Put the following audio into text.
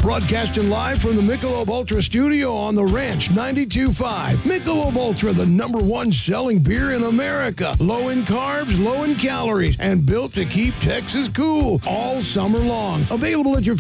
Broadcasting live from the Michelob Ultra studio on the Ranch 92.5. Michelob Ultra, the #1 selling beer in America. Low in carbs, low in calories, and built to keep Texas cool all summer long. Available at your